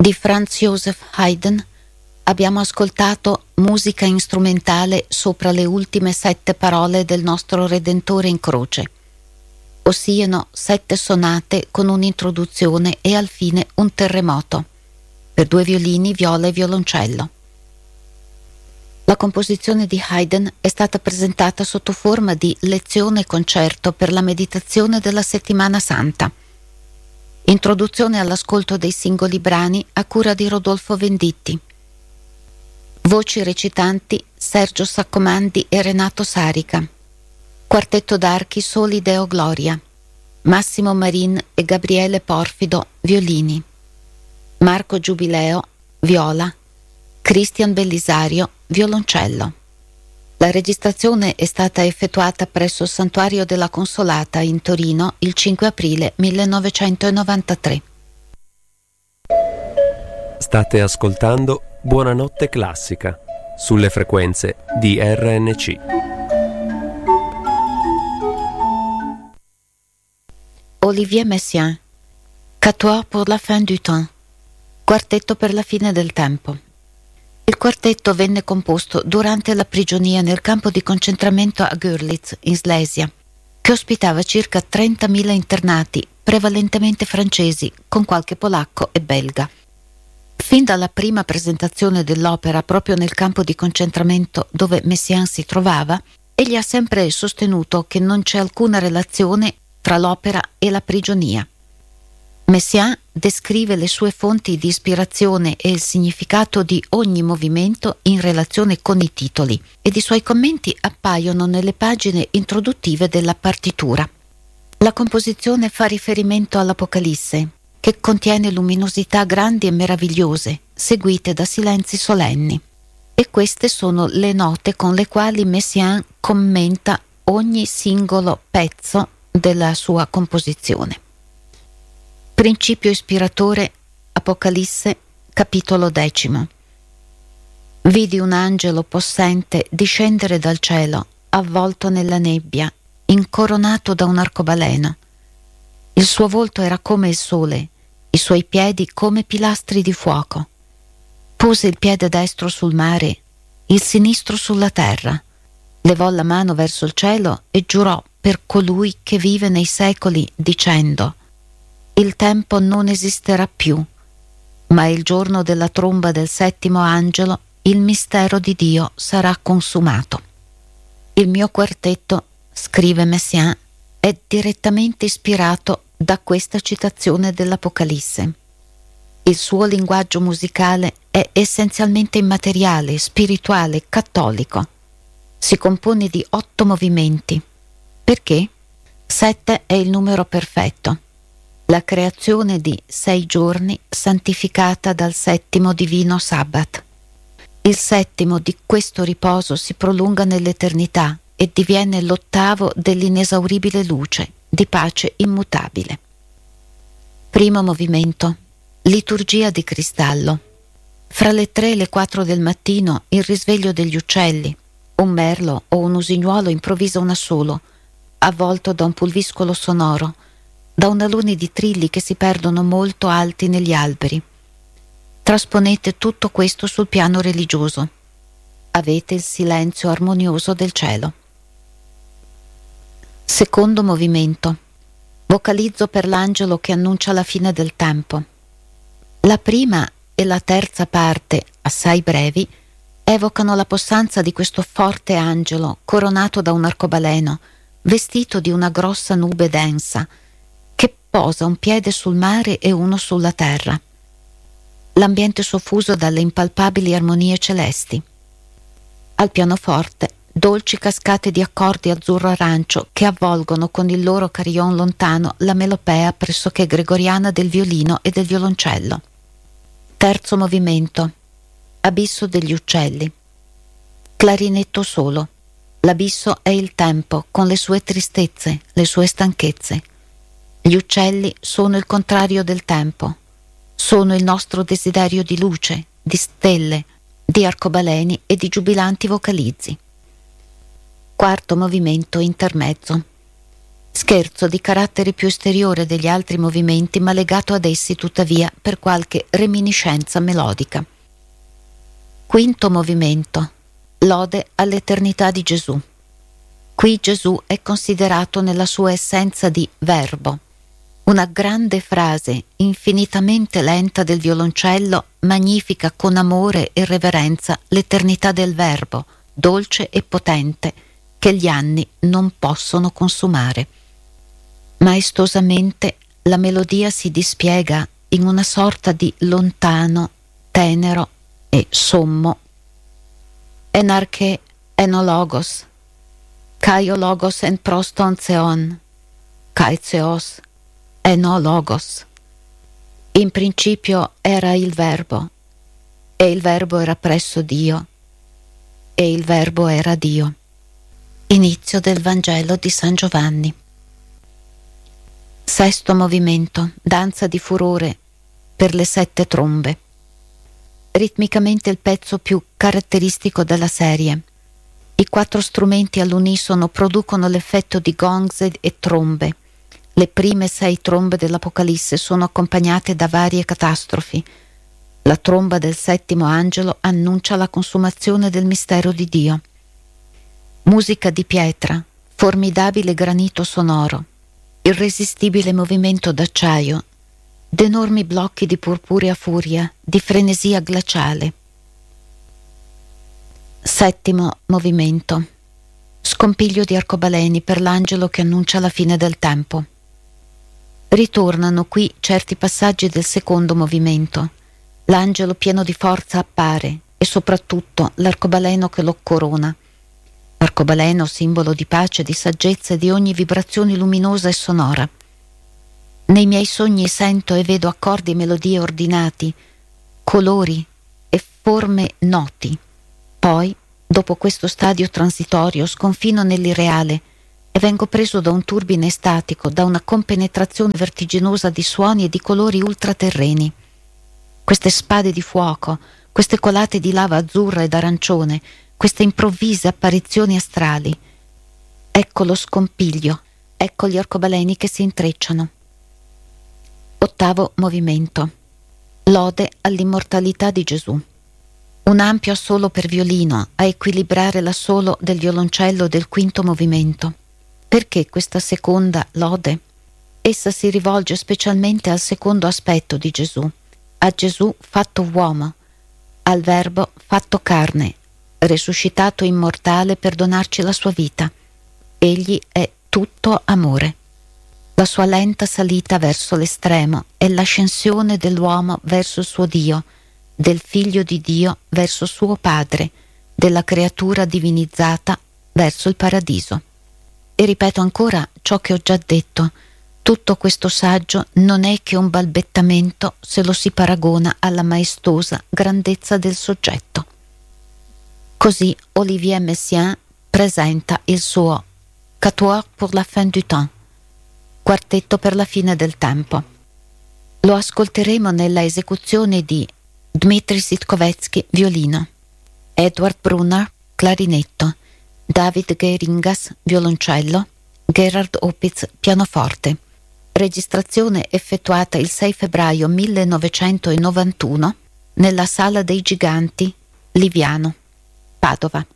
Di Franz Joseph Haydn abbiamo ascoltato musica strumentale sopra le ultime 7 parole del nostro Redentore in croce, ossia 7 sonate con un'introduzione e al fine un terremoto, per 2 violini, viola e violoncello. La composizione di Haydn è stata presentata sotto forma di lezione concerto per la meditazione della Settimana Santa. Introduzione all'ascolto dei singoli brani a cura di Rodolfo Venditti. Voci recitanti Sergio Saccomandi e Renato Sarica. Quartetto d'archi Soli Deo Gloria. Massimo Marin e Gabriele Porfido, violini. Marco Giubileo, viola. Cristian Bellisario, violoncello. La registrazione è stata effettuata presso il Santuario della Consolata in Torino il 5 aprile 1993. State ascoltando Buonanotte Classica sulle frequenze di RNC. Olivier Messiaen, Quatuor pour la fin du temps, quartetto per la fine del tempo. Il quartetto venne composto durante la prigionia nel campo di concentramento a Görlitz, in Slesia, che ospitava circa 30.000 internati, prevalentemente francesi, con qualche polacco e belga. Fin dalla prima presentazione dell'opera proprio nel campo di concentramento dove Messiaen si trovava, egli ha sempre sostenuto che non c'è alcuna relazione tra l'opera e la prigionia. Messiaen descrive le sue fonti di ispirazione e il significato di ogni movimento in relazione con i titoli, ed i suoi commenti appaiono nelle pagine introduttive della partitura. La composizione fa riferimento all'Apocalisse, che contiene luminosità grandi e meravigliose, seguite da silenzi solenni. E queste sono le note con le quali Messiaen commenta ogni singolo pezzo della sua composizione. Principio ispiratore, Apocalisse, capitolo 10. Vidi un angelo possente discendere dal cielo, avvolto nella nebbia, incoronato da un arcobaleno. Il suo volto era come il sole, i suoi piedi come pilastri di fuoco. Pose il piede destro sul mare, il sinistro sulla terra, levò la mano verso il cielo e giurò per colui che vive nei secoli, dicendo: il tempo non esisterà più, ma il giorno della tromba del 7° angelo il mistero di Dio sarà consumato. Il mio quartetto, scrive Messiaen, è direttamente ispirato da questa citazione dell'Apocalisse. Il suo linguaggio musicale è essenzialmente immateriale, spirituale, cattolico. Si compone di 8 movimenti. Perché? 7 è il numero perfetto. La creazione di 6 giorni santificata dal 7° divino Sabbat. Il 7° di questo riposo si prolunga nell'eternità e diviene l'8° dell'inesauribile luce, di pace immutabile. Primo movimento. Liturgia di cristallo. Fra le 3 e le 4 del mattino il risveglio degli uccelli. Un merlo o un usignuolo improvvisa un assolo, avvolto da un pulviscolo sonoro, da un alone di trilli che si perdono molto alti negli alberi. Trasponete tutto questo sul piano religioso. Avete il silenzio armonioso del cielo. Secondo movimento. Vocalizzo per l'angelo che annuncia la fine del tempo. La prima e la terza parte, assai brevi, evocano la possanza di questo forte angelo coronato da un arcobaleno, vestito di una grossa nube densa, che posa un piede sul mare e uno sulla terra. L'ambiente soffuso dalle impalpabili armonie celesti. Al pianoforte, dolci cascate di accordi azzurro-arancio che avvolgono con il loro carillon lontano la melopea pressoché gregoriana del violino e del violoncello. Terzo movimento. Abisso degli uccelli. Clarinetto solo. L'abisso è il tempo, con le sue tristezze, le sue stanchezze. Gli uccelli sono il contrario del tempo. Sono il nostro desiderio di luce, di stelle, di arcobaleni e di giubilanti vocalizzi. Quarto movimento intermezzo. Scherzo di carattere più esteriore degli altri movimenti, ma legato ad essi tuttavia per qualche reminiscenza melodica. Quinto movimento. Lode all'eternità di Gesù. Qui Gesù è considerato nella sua essenza di verbo. Una grande frase infinitamente lenta del violoncello magnifica con amore e reverenza l'eternità del verbo, dolce e potente, che gli anni non possono consumare. Maestosamente la melodia si dispiega in una sorta di lontano, tenero e sommo. Enarche enologos, Kaio logos en proston theon, kai theos enologos. In principio era il verbo, e il verbo era presso Dio, e il verbo era Dio. Inizio del Vangelo di San Giovanni. Sesto movimento, danza di furore per le 7 trombe. Ritmicamente il pezzo più caratteristico della serie. I 4 strumenti all'unisono producono l'effetto di gongs e trombe. Le prime 6 trombe dell'Apocalisse sono accompagnate da varie catastrofi. La tromba del 7° angelo annuncia la consumazione del mistero di Dio. Musica di pietra, formidabile granito sonoro, irresistibile movimento d'acciaio, d'enormi blocchi di purpurea furia, di frenesia glaciale. 7° movimento. Scompiglio di arcobaleni per l'angelo che annuncia la fine del tempo. Ritornano qui certi passaggi del 2° movimento. L'angelo pieno di forza appare e soprattutto l'arcobaleno che lo corona. L'arcobaleno, simbolo di pace, di saggezza e di ogni vibrazione luminosa e sonora. Nei miei sogni sento e vedo accordi e melodie ordinati, colori e forme noti. Poi, dopo questo stadio transitorio, sconfino nell'irreale e vengo preso da un turbine estatico, da una compenetrazione vertiginosa di suoni e di colori ultraterreni. Queste spade di fuoco, queste colate di lava azzurra ed arancione, queste improvvise apparizioni astrali. Ecco lo scompiglio, ecco gli arcobaleni che si intrecciano. 8° movimento. Lode all'immortalità di Gesù. Un ampio assolo per violino a equilibrare l'assolo del violoncello del 5° movimento. Perché questa seconda lode? Essa si rivolge specialmente al secondo aspetto di Gesù, a Gesù fatto uomo, al Verbo fatto carne, resuscitato immortale per donarci la sua vita. Egli è tutto amore. La sua lenta salita verso l'estremo è l'ascensione dell'uomo verso il suo Dio, del Figlio di Dio verso suo Padre, della creatura divinizzata verso il paradiso. E ripeto ancora ciò che ho già detto: tutto questo saggio non è che un balbettamento se lo si paragona alla maestosa grandezza del soggetto. Così Olivier Messiaen presenta il suo Quatuor pour la fin du temps, quartetto per la fine del tempo. Lo ascolteremo nella esecuzione di Dmitri Sitkovetsky, violino, Edward Brunner, clarinetto, David Geringas, violoncello, Gerhard Opitz, pianoforte. Registrazione effettuata il 6 febbraio 1991 nella Sala dei Giganti, Liviano, Padova.